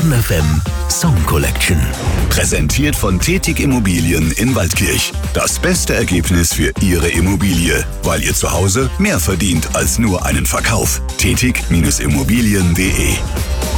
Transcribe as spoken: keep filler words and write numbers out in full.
Stern F M Song Collection. Präsentiert von Tetig Immobilien in Waldkirch. Das beste Ergebnis für Ihre Immobilie, weil ihr zu Hause mehr verdient als nur einen Verkauf. tetig Immobilien punkt de